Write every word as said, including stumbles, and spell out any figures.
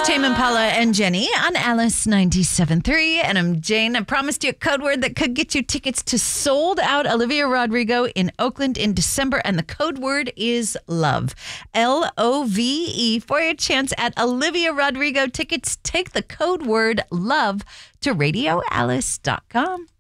Tame Impala and Jenny on Alice ninety-seven point three. And I'm Jane. I promised you a code word that could get you tickets to Sold Out Olivia Rodrigo in Oakland in December. And the code word is love. L O V E. For your chance at Olivia Rodrigo tickets, take the code word love to radio alice dot com.